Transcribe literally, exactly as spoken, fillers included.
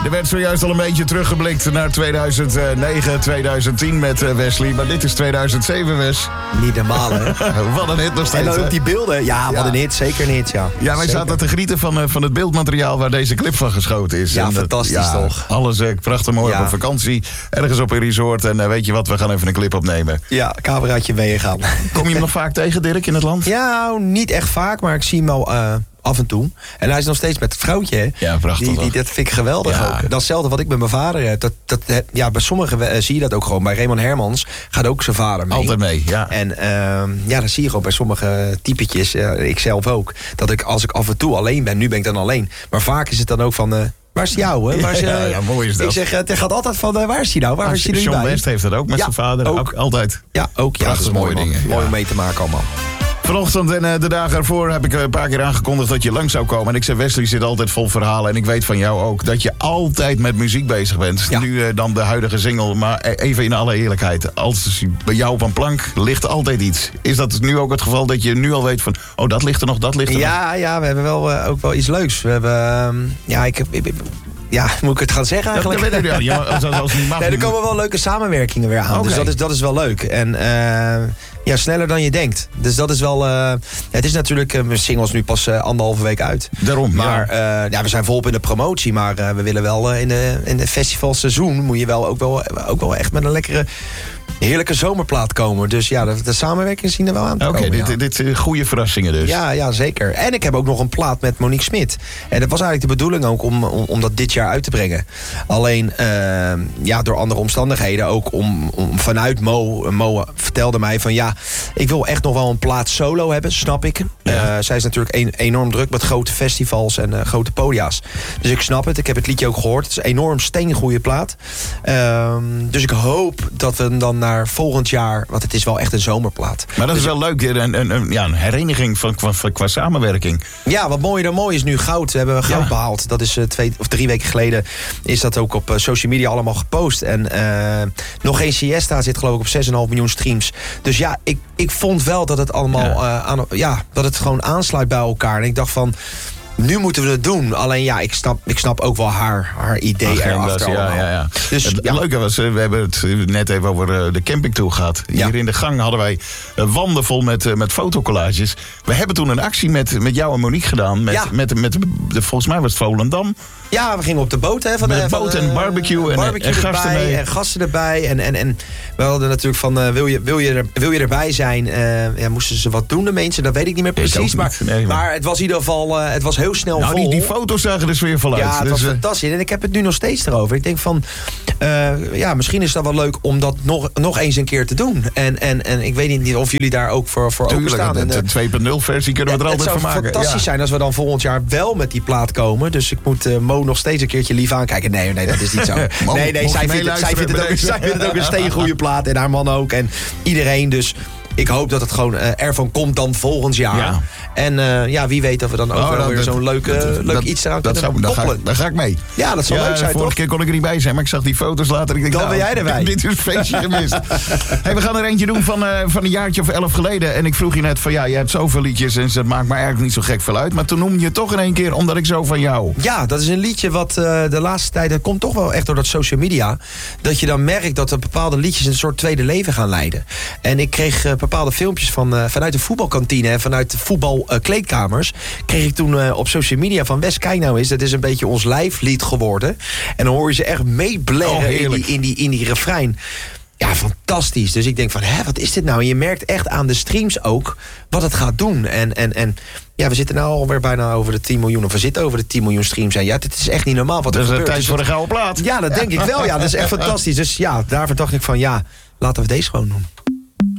Er werd zojuist al een beetje teruggeblikt naar tweeduizend negen, tweeduizend tien met Wesley. Maar dit is tweeduizend zeven, Wes. Niet normaal, hè? Wat een hit nog steeds. En dan ook die beelden. Ja, wat ja. een hit. Zeker een hit, ja. Ja, wij zeker. zaten te genieten van, van het beeldmateriaal waar deze clip van geschoten is. Ja, en, fantastisch ja, toch? Alles uh, prachtig mooi Ja. op vakantie. Ergens op een resort. En uh, weet je wat, we gaan even een clip opnemen. Ja, cameraatje meegaan. Kom je hem nog vaak tegen, Dirk, in het land? Ja, niet echt vaak, maar ik zie hem wel uh, af en toe. En hij is nog steeds met het vrouwtje, hè? Ja, prachtig. Die, die, dat vind ik geweldig Ja. ook. Dat is hetzelfde wat ik met mijn vader heb. Dat, dat, ja, bij sommigen uh, zie je dat ook gewoon. Bij Raymond Hermans gaat ook zijn vader mee. Altijd mee, ja. En uh, ja, dan zie je gewoon bij sommige typetjes, uh, ik zelf ook, dat ik als ik af en toe alleen ben, nu ben ik dan alleen. Maar vaak is het dan ook van... Uh, waar is die ouwe? Waar is, uh, Ja, ja, mooi is dat. Ik zeg, uh, het gaat altijd van, uh, waar is die nou? Waar Ah, is die nu John bij? West heeft dat ook met Ja, zijn vader. ook. Ook, altijd. Ja, ook. Ja, dat Prachtig is mooi, mooie man. dingen, Mooi ja. om mee te maken allemaal. Vanochtend en uh, de dagen ervoor heb ik uh, een paar keer aangekondigd dat je lang zou komen. En ik zei, Wesley zit altijd vol verhalen. En ik weet van jou ook dat je altijd met muziek bezig bent. Ja. Nu uh, dan de huidige single. Maar even in alle eerlijkheid. Als bij jou op een plank ligt altijd iets. Is dat nu ook het geval dat je nu al weet van... oh, dat ligt er nog, dat ligt er nog? Ja, ja, we hebben wel uh, ook wel iets leuks. We hebben... Uh, ja, ik heb... Ik, ik, Ja, moet ik het gaan zeggen eigenlijk? Dat, dat weet ik, ja, als, als het niet mag. Nee, er komen wel leuke samenwerkingen weer aan. Okay. Dus dat is, dat is wel leuk. En uh, ja, sneller dan je denkt. Dus dat is wel... Uh, het is natuurlijk... Uh, mijn single is nu pas uh, anderhalve week uit. Daarom, Maar ja. Uh, ja, we zijn volop in de promotie. Maar uh, we willen wel uh, in de, in de festivalseizoen... moet je wel ook, wel ook wel echt met een lekkere... heerlijke zomerplaat komen. Dus ja, de, de samenwerking zien er wel aan te Oké, komen. dit, Ja. dit zijn goede verrassingen dus. Ja, ja, zeker. En ik heb ook nog een plaat met Monique Smit. En dat was eigenlijk de bedoeling ook om, om, om dat dit jaar uit te brengen. Alleen, uh, ja, door andere omstandigheden ook om, om vanuit Mo. Mo vertelde mij van ja, ik wil echt nog wel een plaat solo hebben, snap ik. Ja. Uh, zij is natuurlijk een, enorm druk met grote festivals en uh, grote podia's. Dus ik snap het. Ik heb het liedje ook gehoord. Het is een enorm steengoede plaat. Uh, dus ik hoop dat we dan naar volgend jaar, want het is wel echt een zomerplaat. Maar dat dus is wel leuk, een, een, een, ja, een hereniging van, van, van, qua samenwerking. Ja, wat mooier dan mooi is nu goud. We hebben goud Ja. behaald. Dat is uh, twee of drie weken geleden is dat ook op uh, social media allemaal gepost. En uh, nog geen Siesta zit geloof ik op zes komma vijf miljoen streams. Dus ja, ik, ik vond wel dat het allemaal Ja. Uh, aan, ja, dat het gewoon aansluit bij elkaar. En ik dacht van, nu moeten we het doen. Alleen ja, ik snap, ik snap ook wel haar, haar idee Agendas, erachter ja, allemaal. ja, ja. Dus, het ja. leuke was, we hebben het net even over de campingtour gehad. Ja. Hier in de gang hadden wij wanden vol met, met fotocollages. We hebben toen een actie met, met jou en Monique gedaan. Met, Ja. met, met, de, volgens mij was het Volendam. Ja, we gingen op de boot. Hè, van Met de, van boot de, en barbecue en- barbecue en gasten erbij, mee. En gasten erbij. En, en, en we hadden natuurlijk van, uh, wil, je, wil, je er, wil je erbij zijn? Uh, ja, moesten ze wat doen, de mensen? Dat weet ik niet meer precies. ook Maar, niet. Nee, maar- maar het was in ieder geval, uh, het was heel snel Nou, vol. die, die foto's zagen er sfeervol uit. Ja, het Dus, was eh, fantastisch. En ik heb het nu nog steeds erover. Ik denk van, uh, ja, misschien is dat wel leuk om dat nog, nog eens een keer te doen. En, en, en ik weet niet of jullie daar ook voor, voor Tuurlijk, openstaan. En, de, uh, de twee punt nul versie kunnen we er het altijd zou van maken. fantastisch Ja. zijn als we dan volgend jaar wel met die plaat komen. Dus ik moet uh, Mo nog steeds een keertje lief aankijken. Nee, nee, dat is niet zo. Mo, nee, nee, mocht zij je vindt, het, zij, meeluisteren vindt het bij ook, deze? zij vindt het ook een steengoede plaat. En haar man ook. En iedereen dus. Ik hoop dat het gewoon uh, ervan komt dan volgend jaar. Ja. En uh, ja, wie weet dat we dan ook Oh, wel dat- weer zo'n leuk, uh, dat- leuk dat- iets eraan dat kunnen zou, daar, ga koppelen. ik, daar ga ik mee. Ja, dat zou Ja, leuk zijn, vorige toch? keer kon ik er niet bij zijn, maar ik zag die foto's later. Ik denk, Dan nou, ben jij erbij. Dit is een feestje gemist. Hey, we gaan er eentje doen van, uh, van een jaartje of elf geleden. En ik vroeg je net van, ja, je hebt zoveel liedjes en dat maakt me eigenlijk niet zo gek veel uit. Maar toen noemde je toch in één keer, omdat ik zo van jou. Ja, dat is een liedje wat uh, de laatste tijd... dat komt toch wel echt door dat social media... dat je dan merkt dat er bepaalde liedjes... een soort tweede leven gaan leiden. En ik kreeg uh, bepaalde filmpjes van, uh, vanuit de voetbalkantine... en vanuit de voetbalkleedkamers... Uh, kreeg ik toen uh, op social media van... Wes, kijk nou eens, dat is een beetje ons lijflied geworden. En dan hoor je ze echt meeblaren Oh, in, die, in, die, in die refrein... Ja, fantastisch. Dus ik denk van, hè, wat is dit nou? En je merkt echt aan de streams ook wat het gaat doen. En, en, en ja, we zitten nou alweer bijna over de tien miljoen... of we zitten over de tien miljoen streams. En ja, dit is echt niet normaal wat er Dat is gebeurt. tijd Dus voor dat- een gouden plaat. Ja, dat denk ik wel. Ja, dat is echt fantastisch. Dus ja, daarvoor dacht ik van, ja, laten we deze gewoon doen.